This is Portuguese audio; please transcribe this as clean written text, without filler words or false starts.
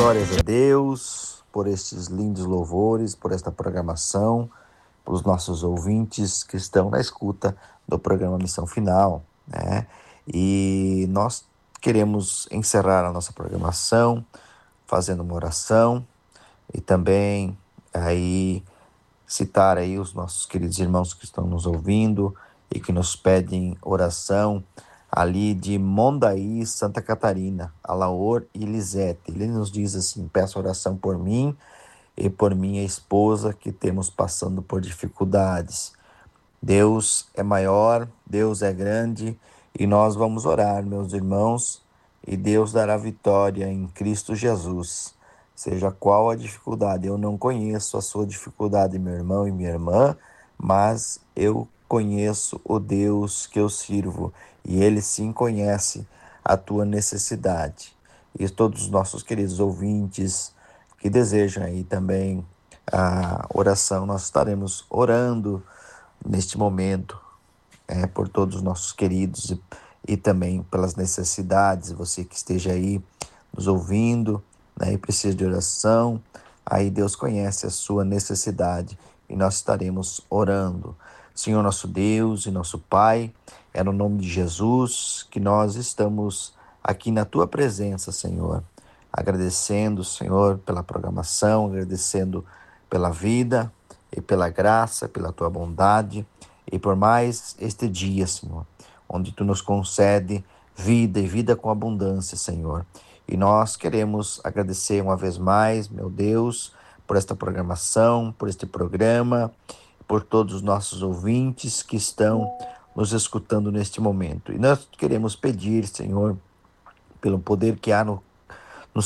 Glórias a Deus por estes lindos louvores, por esta programação, pelos nossos ouvintes que estão na escuta do programa Missão Final, né? E nós queremos encerrar a nossa programação fazendo uma oração e também aí citar aí os nossos queridos irmãos que estão nos ouvindo e que nos pedem oração ali de Mondaí, Santa Catarina, Alaor e Lisete. Ele nos diz assim: peço oração por mim e por minha esposa que temos passando por dificuldades. Deus é maior, Deus é grande e nós vamos orar, meus irmãos, e Deus dará vitória em Cristo Jesus. Seja qual a dificuldade, eu não conheço a sua dificuldade, meu irmão e minha irmã, mas eu conheço o Deus que eu sirvo e Ele sim conhece a tua necessidade. E todos os nossos queridos ouvintes que desejam aí também a oração, nós estaremos orando neste momento, por todos os nossos queridos e também pelas necessidades, você que esteja aí nos ouvindo, né, e precisa de oração, aí Deus conhece a sua necessidade e nós estaremos orando. Senhor nosso Deus e nosso Pai, é no nome de Jesus que nós estamos aqui na Tua presença, Senhor, agradecendo, Senhor, pela programação, agradecendo pela vida e pela graça, pela Tua bondade e por mais este dia, Senhor, onde Tu nos concede vida e vida com abundância, Senhor. E nós queremos agradecer uma vez mais, meu Deus, por esta programação, por este programa, por todos os nossos ouvintes que estão nos escutando neste momento. E nós queremos pedir, Senhor, pelo poder que há no